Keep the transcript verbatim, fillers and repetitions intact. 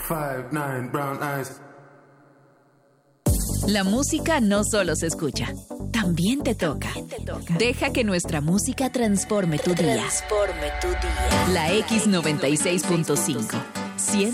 five, nine, brown eyes. La música no solo se escucha, también te toca. Deja que nuestra música transforme tu día. Transforme tu día. La X noventa y seis punto cinco.